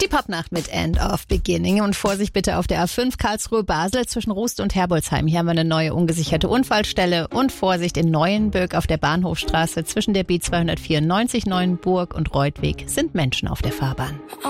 Die Popnacht mit End of Beginning und Vorsicht bitte auf der A5 Karlsruhe-Basel zwischen Rust und Herbolzheim. Hier haben wir eine neue ungesicherte Unfallstelle und Vorsicht in Neuenbürg auf der Bahnhofstraße zwischen der B294 Neuenburg und Reutweg sind Menschen auf der Fahrbahn.